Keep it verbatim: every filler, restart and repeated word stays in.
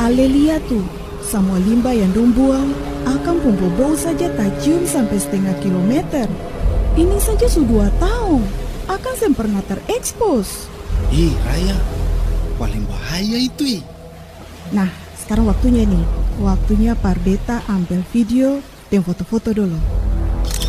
Ale lihat tuh, semua limbah yang dong buang akan pun bau saja tak cium sampai setengah kilometer. Ini saja sudah dua tahun, akan sem pernah terekspos. Ih, Raya, paling bahaya itu. Ih. Nah, sekarang waktunya nih, waktunya Pardeta ambil video dan foto-foto dulu.